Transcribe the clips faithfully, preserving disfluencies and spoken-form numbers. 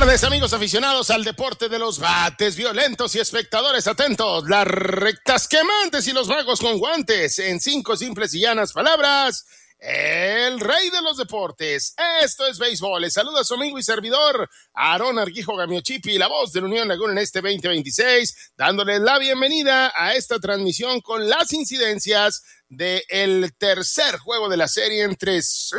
tardes, amigos aficionados al deporte de los bates violentos y espectadores atentos. Las rectas quemantes y los magos con guantes. En cinco simples y llanas palabras, el rey de los deportes. Esto es béisbol. Les saluda a su amigo y servidor, Aarón Argijo Gamiochipi, la voz de la Unión Laguna en este veinte veintiséis, dándoles la bienvenida a esta transmisión con las incidencias del tercer juego de la serie entre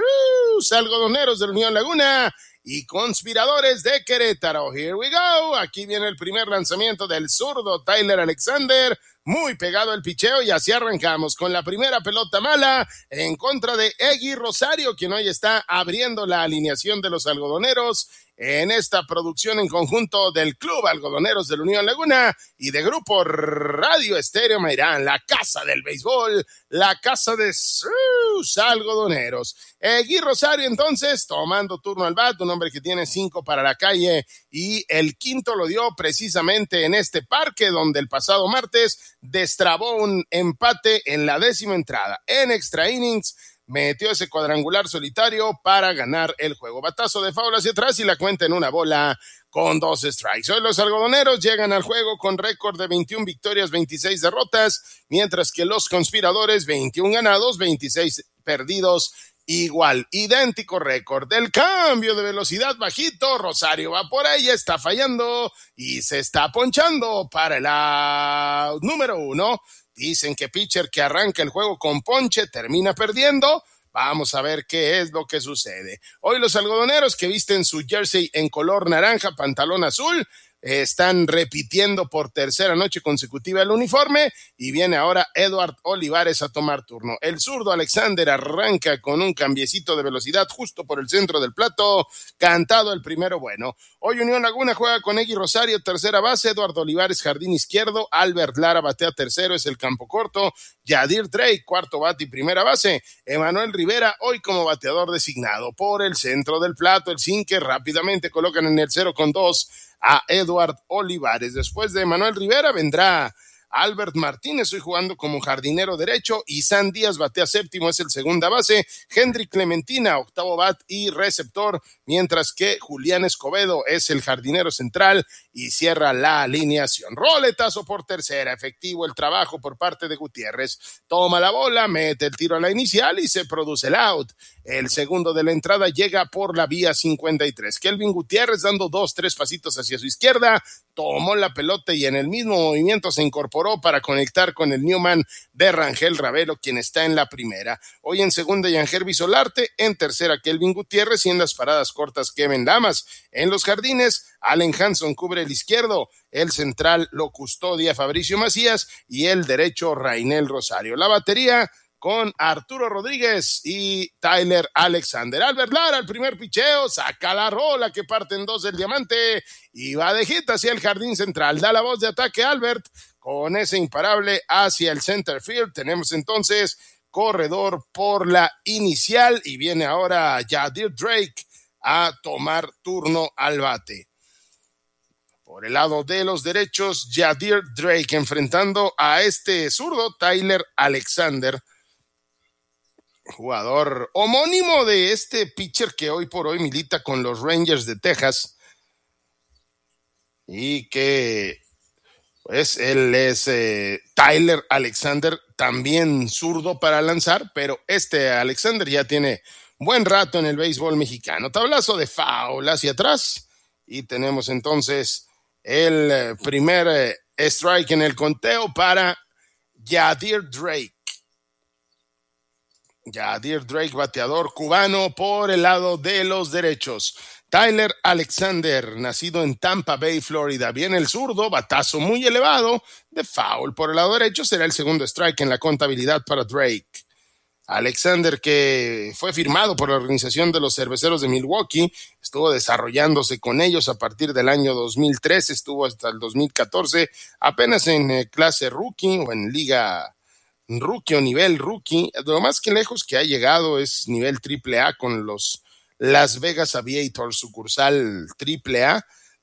sus algodoneros de la Unión Laguna y conspiradores de Querétaro. Here we go. Aquí viene el primer lanzamiento del zurdo Tyler Alexander, muy pegado al picheo, y así arrancamos con la primera pelota mala en contra de Eggy Rosario, quien hoy está abriendo la alineación de los algodoneros en esta producción en conjunto del Club Algodoneros de la Unión Laguna y de Grupo Radio Estéreo Mairán, la casa del béisbol, la casa de sus algodoneros. Eggy Rosario entonces tomando turno al bat, un hombre que tiene cinco para la calle, y el quinto lo dio precisamente en este parque donde el pasado martes destrabó un empate en la décima entrada. En extra innings metió ese cuadrangular solitario para ganar el juego. Batazo de foul hacia atrás y la cuenta en una bola con dos strikes. Hoy los algodoneros llegan al juego con récord de veintiuna victorias, veintiséis derrotas, mientras que los conspiradores veintiún ganados, veintiséis perdidos. Igual, idéntico récord. Del cambio de velocidad bajito, Rosario va por ahí, está fallando y se está ponchando para el out número uno. Dicen que pitcher que arranca el juego con ponche termina perdiendo. Vamos a ver qué es lo que sucede. Hoy los algodoneros, que visten su jersey en color naranja, pantalón azul, están repitiendo por tercera noche consecutiva el uniforme, y viene ahora Edward Olivares a tomar turno. El zurdo Alexander arranca con un cambiecito de velocidad justo por el centro del plato, cantado el primero bueno. Hoy Unión Laguna juega con Eggy Rosario, tercera base, Edward Olivares, jardín izquierdo, Albert Lara batea tercero, es el campo corto, Yadir Drake, cuarto bate y primera base, Emanuel Rivera hoy como bateador designado. Por el centro del plato, el sinker rápidamente colocan en el cero con dos a Edward Olivares. Después de Manuel Rivera vendrá Albert Martínez, hoy jugando como jardinero derecho, y San Díaz batea séptimo, es el segunda base, Henry Clementina, octavo bat y receptor, mientras que Julián Escobedo es el jardinero central y cierra la alineación. Roletazo por tercera, efectivo el trabajo por parte de Gutiérrez, toma la bola, mete el tiro a la inicial y se produce el out. El segundo de la entrada llega por la vía cincuenta y tres. Kelvin Gutiérrez, dando dos, tres pasitos hacia su izquierda, tomó la pelota y en el mismo movimiento se incorporó para conectar con el Newman de Rangel Ravelo, quien está en la primera. Hoy en segunda, Yangervi Solarte, en tercera, Kelvin Gutiérrez, y en las paradas cortas, Kevin Lamas. En los jardines, Allen Hanson cubre el izquierdo, el central lo custodia Fabricio Macías y el derecho Rainel Rosario. La batería con Arturo Rodríguez y Tyler Alexander. Albert Lara, el primer picheo, saca la rola que parte en dos del diamante y va de hit hacia el jardín central. Da la voz de ataque Albert con ese imparable hacia el center field. Tenemos entonces corredor por la inicial y viene ahora Yadir Drake a tomar turno al bate. Por el lado de los derechos, Yadir Drake enfrentando a este zurdo Tyler Alexander, jugador homónimo de este pitcher que hoy por hoy milita con los Rangers de Texas, y que pues él es eh, Tyler Alexander, también zurdo para lanzar, pero este Alexander ya tiene buen rato en el béisbol mexicano. Tablazo de foul hacia atrás y tenemos entonces el eh, primer eh, strike en el conteo para Yadir Drake. Yadir Drake, bateador cubano por el lado de los derechos. Tyler Alexander, nacido en Tampa Bay, Florida. Viene el zurdo, batazo muy elevado de foul por el lado derecho. Será el segundo strike en la contabilidad para Drake. Alexander, que fue firmado por la organización de los Cerveceros de Milwaukee, estuvo desarrollándose con ellos a partir del año dos mil trece, estuvo hasta el dos mil catorce, apenas en eh, clase rookie o en liga rookie o nivel rookie. Lo más que lejos que ha llegado es nivel triple A con los Las Vegas Aviators, sucursal triple A.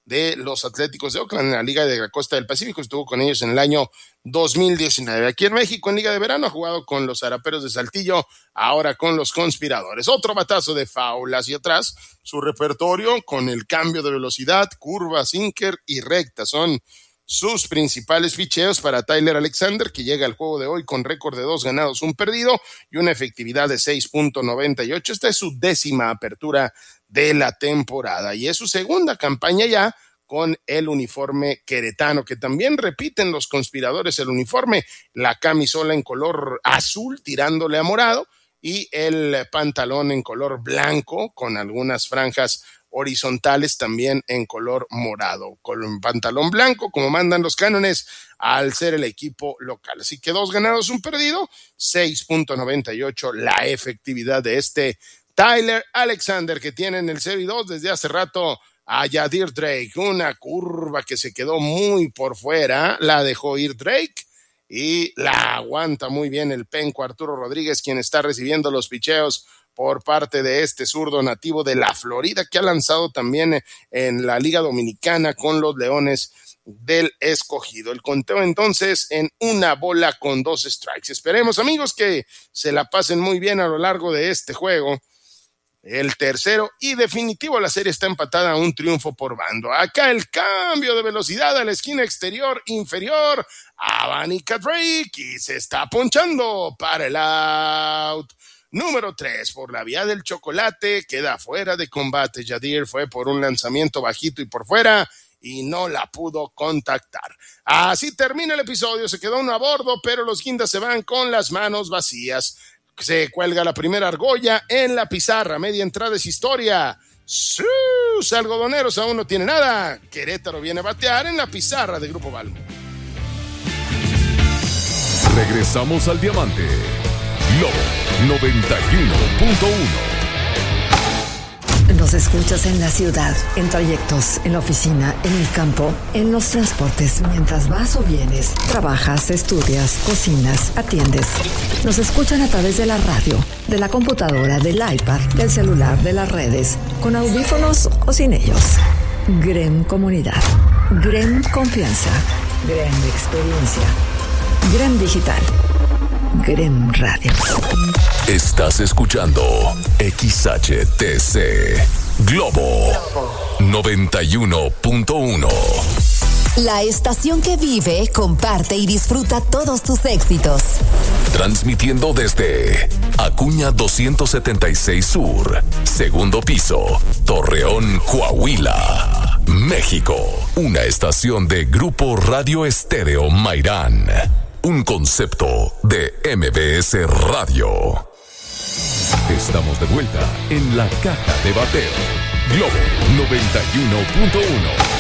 de los Atléticos de Oakland en la Liga de la Costa del Pacífico. Estuvo con ellos en el año dos mil diecinueve. Aquí en México, en Liga de Verano, ha jugado con los Araperos de Saltillo, ahora con los Conspiradores. Otro batazo de foul hacia atrás. Su repertorio con el cambio de velocidad, curva, sinker y recta son sus principales ficheos para Tyler Alexander, que llega al juego de hoy con récord de dos ganados, un perdido y una efectividad de seis punto noventa y ocho. Esta es su décima apertura de la temporada y es su segunda campaña ya con el uniforme queretano, que también repiten los Conspiradores el uniforme, la camisola en color azul tirándole a morado y el pantalón en color blanco con algunas franjas horizontales también en color morado, con un pantalón blanco como mandan los cánones al ser el equipo local. Así que dos ganados, un perdido, seis punto noventa y ocho la efectividad de este Tyler Alexander, que tiene en el cero y dos desde hace rato a Yadir Drake, una curva que se quedó muy por fuera, la dejó ir Drake y la aguanta muy bien el penco Arturo Rodríguez, quien está recibiendo los picheos por parte de este zurdo nativo de la Florida, que ha lanzado también en la Liga Dominicana con los Leones del Escogido. El conteo entonces en una bola con dos strikes. Esperemos, amigos, que se la pasen muy bien a lo largo de este juego. El tercero y definitivo, la serie está empatada a un triunfo por bando. Acá el cambio de velocidad a la esquina exterior inferior, abanica Drake y se está ponchando para el out. Número tres, por la vía del chocolate, queda fuera de combate. Yadir fue por un lanzamiento bajito y por fuera y no la pudo contactar. Así termina el episodio, se quedó uno a bordo, pero los guindas se van con las manos vacías. Se cuelga la primera argolla en la pizarra, media entrada es historia. Sus algodoneros aún no tienen nada. Querétaro viene a batear en la pizarra de Grupo Balmo. Regresamos al diamante. Globo noventa y uno punto uno. Nos escuchas en la ciudad, en trayectos, en la oficina, en el campo, en los transportes, mientras vas o vienes, trabajas, estudias, cocinas, atiendes. Nos escuchan a través de la radio, de la computadora, del iPad, del celular, de las redes, con audífonos o sin ellos. Grem Comunidad, Grem Confianza, Grem Experiencia, Grem Digital, Grem Radio. Estás escuchando X H T C Globo noventa y uno punto uno. La estación que vive, comparte y disfruta todos tus éxitos. Transmitiendo desde Acuña doscientos setenta y seis Sur, segundo piso, Torreón, Coahuila, México. Una estación de Grupo Radio Estéreo Mairán. Un concepto de M B S Radio. Estamos de vuelta en la caja de bateo. Globo noventa y uno punto uno.